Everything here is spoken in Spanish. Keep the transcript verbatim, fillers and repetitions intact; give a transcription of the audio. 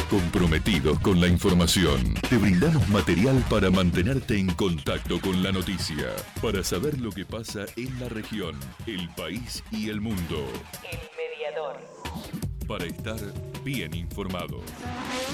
Comprometidos con la información, te brindamos material para mantenerte en contacto con la noticia, para saber lo que pasa en la región, el país y el mundo. El Mediador. Para estar bien informado.